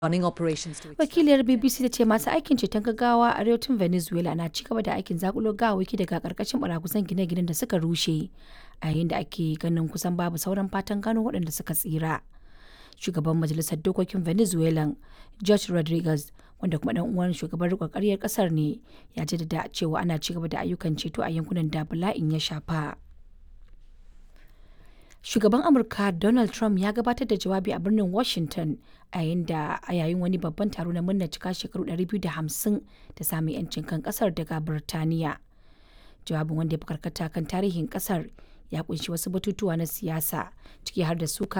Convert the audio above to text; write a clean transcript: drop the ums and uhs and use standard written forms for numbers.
running operations to extract. Wakiliyar BBC ta ce masu aikin ceton gaggawa a arewacin Venezuela na ci gaba da aikin zakulo gawawwaki daga karkashin barakusan gine-ginen da suka rushe a yayin da ake ganin kusan babu sauran fatan gano waɗanda suka tsira. Shugaban Majalisar Dokokin Venezuelan George Rodriguez, wanda kuma dan uwan shugaban riƙon ƙwaryar ƙasar ne, ya jaddada cewa ana ci gaba da ayyukan ceto a yankunan da bala'in ya shafa. Shugaban Amurka Donald Trump ya gabatar da jawabi a birnin Washington a yayin wani babban taro na murnar cika shekaru 250 da samun 'yancin kan kasar daga Birtaniya. Jawabin, wanda ya fi karkata kan tarihin kasar, ya kunshi wasu batutuwa na siyasa, ciki har da suka